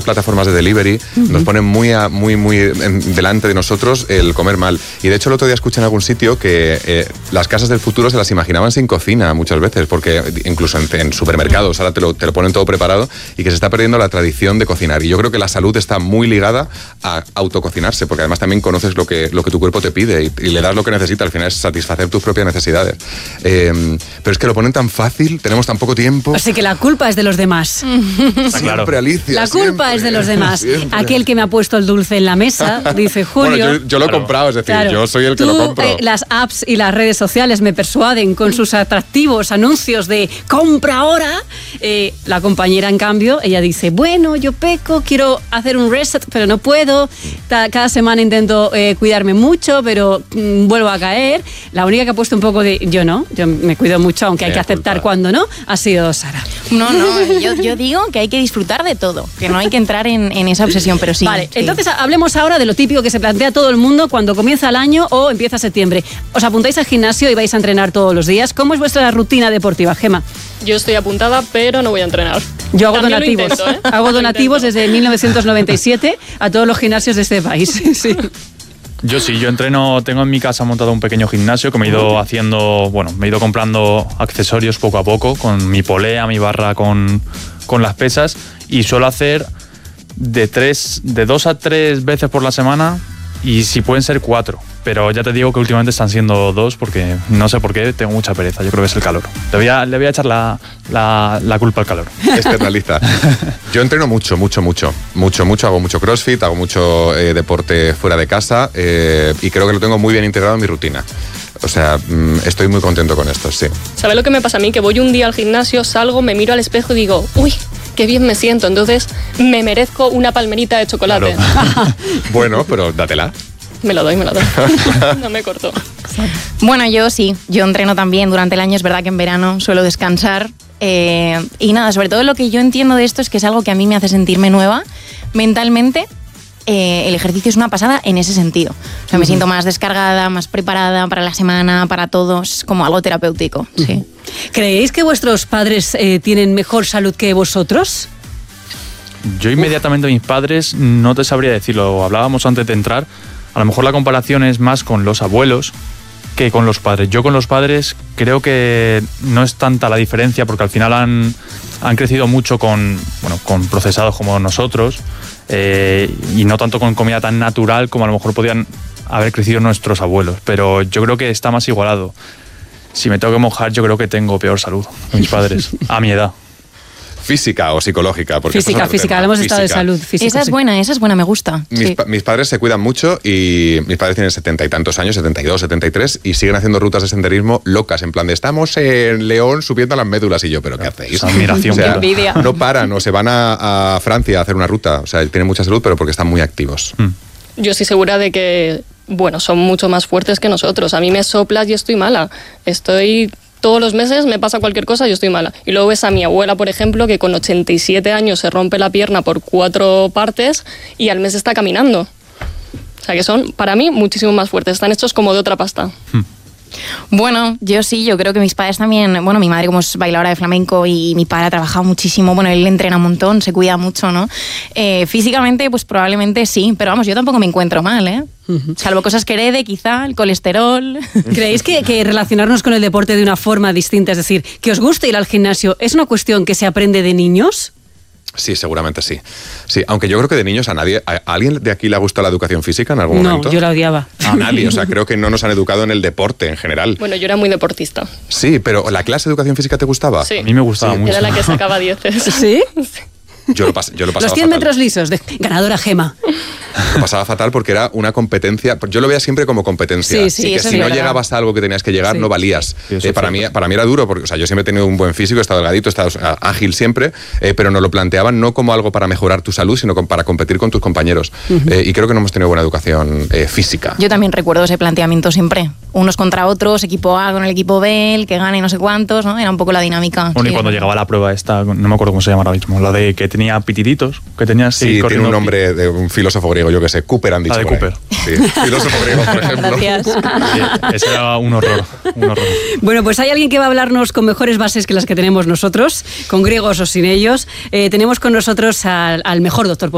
plataformas de delivery nos ponen muy delante de nosotros el comer mal. Y de hecho el otro día escuché en algún sitio que las casas del futuro se las imaginaban sin cocina muchas veces, porque incluso en supermercados ahora te lo ponen todo preparado, y que se está perdiendo la tradición de cocinar. Y yo creo que la salud está muy ligada a autococinarse, porque además también conoces lo que tu cuerpo te pide y le das lo que necesita. Al final es satisfacer tus propias necesidades. Pero es que lo ponen tan fácil, tenemos tan poco tiempo. Así que la culpa es de los demás. Siempre, Alicia. La culpa es de los demás. Siempre. Aquel que me ha puesto el dulce en la mesa, dice Julio. Bueno, yo lo he comprado, es decir, yo soy el que lo compro. Las apps y las redes sociales me persuaden con sus atractivos anuncios de compra ahora. La compañera, en cambio, ella dice, bueno, yo peco, quiero hacer un reset, pero no puedo. Cada semana intento cuidarme mucho, pero vuelvo a caer. La única que ha puesto un poco de... Yo me cuido mucho, aunque hay que aceptar cuando no, ha sido Sara. No, yo digo que hay que disfrutar de todo, que no hay que entrar en esa obsesión, pero sí. Vale, entonces hablemos ahora de lo típico que se plantea todo el mundo cuando comienza el año o empieza septiembre. ¿Os apuntáis al gimnasio y vais a entrenar todos los días? ¿Cómo es vuestra rutina deportiva, Gemma? Yo estoy apuntada, pero no voy a entrenar. Yo hago También donativos. lo intento, Hago donativos desde 1997 a todos los gimnasios de este país. Sí. Yo entreno, tengo en mi casa montado un pequeño gimnasio que me he ido haciendo, me he ido comprando accesorios poco a poco, con mi polea, mi barra con las pesas, y suelo hacer de 2 a 3 veces por la semana, y si pueden ser 4, pero ya te digo que últimamente están siendo 2 porque no sé por qué, tengo mucha pereza, yo creo que es el calor. Le voy a echar la culpa al calor. Externaliza. Yo entreno mucho, hago mucho crossfit, hago mucho deporte fuera de casa, y creo que lo tengo muy bien integrado en mi rutina. O sea, estoy muy contento con esto, sí. ¿Sabes lo que me pasa a mí? Que voy un día al gimnasio, salgo, me miro al espejo y digo, uy, qué bien me siento, entonces me merezco una palmerita de chocolate. Claro. Bueno, pero dátela. Me lo doy. No me corto. Bueno, yo entreno también durante el año, es verdad que en verano suelo descansar. Y nada, sobre todo lo que yo entiendo de esto es que es algo que a mí me hace sentirme nueva mentalmente. El ejercicio es una pasada en ese sentido. O sea, me siento más descargada, más preparada para la semana, para todos, como algo terapéutico. Sí. ¿Creéis que vuestros padres tienen mejor salud que vosotros? Yo inmediatamente a mis padres no te sabría decirlo. Hablábamos antes de entrar. A lo mejor la comparación es más con los abuelos que con los padres. Yo con los padres creo que no es tanta la diferencia, porque al final han crecido mucho con procesados como nosotros, y no tanto con comida tan natural como a lo mejor podían haber crecido nuestros abuelos, pero yo creo que está más igualado. Si me tengo que mojar, yo creo que tengo peor salud que mis padres, a mi edad. Física o psicológica. Porque física, hablamos estado de salud. Física, esa es buena, me gusta. Mis padres se cuidan mucho, y mis padres tienen 70 y tantos años, 72, 73, y siguen haciendo rutas de senderismo locas, en plan de estamos en León subiendo a las médulas, y yo, ¿pero qué hacéis? Admiración. O sea, envidia. No paran, o se van a Francia a hacer una ruta, o sea, tienen mucha salud, pero porque están muy activos. Yo estoy segura de que, son mucho más fuertes que nosotros. A mí me soplas y estoy mala. Todos los meses me pasa cualquier cosa y yo estoy mala. Y luego ves a mi abuela, por ejemplo, que con 87 años se rompe la pierna por 4 partes y al mes está caminando. O sea que son, para mí, muchísimo más fuertes. Están hechos como de otra pasta. Bueno, yo creo que mis padres también, mi madre como es bailadora de flamenco y mi padre ha trabajado muchísimo, él entrena un montón, se cuida mucho, ¿no? Físicamente, pues probablemente sí, pero vamos, yo tampoco me encuentro mal, ¿eh? Salvo cosas que herede, quizá, el colesterol. ¿Creéis que relacionarnos con el deporte de una forma distinta, es decir, que os guste ir al gimnasio, es una cuestión que se aprende de niños? Sí, seguramente sí. Sí, aunque yo creo que de niños a alguien de aquí le ha gustado la educación física en algún momento. No, yo la odiaba. A nadie, o sea, creo que no nos han educado en el deporte en general. Bueno, yo era muy deportista. Sí, pero ¿la clase de educación física te gustaba? Sí. A mí me gustaba mucho. Era la que sacaba 10. ¿Sí? Yo lo pasaba Los 100 metros lisos, ganadora Gemma. Lo pasaba fatal porque era una competencia. Yo lo veía siempre como competencia. Sí, y que si no llegabas a algo que tenías que llegar, no valías. Para mí era duro, porque yo siempre he tenido un buen físico, he estado delgadito, he estado ágil siempre, pero nos lo planteaban no como algo para mejorar tu salud, sino para competir con tus compañeros. Y creo que no hemos tenido buena educación física. Yo también recuerdo ese planteamiento siempre. Unos contra otros, equipo A con el equipo B, el que gane no sé cuántos, ¿no? Era un poco la dinámica. Bueno, y cuando llegaba la prueba esta, no me acuerdo cómo se llama ahora mismo, la de que tenía pitiritos, que tenías... Sí, tiene un nombre de un filósofo griego, yo que sé, Cooper han dicho. La de Cooper. Sí, filósofo griego, por ejemplo. Gracias. Sí, ese era un horror. Bueno, pues hay alguien que va a hablarnos con mejores bases que las que tenemos nosotros, con griegos o sin ellos. Tenemos con nosotros al mejor doctor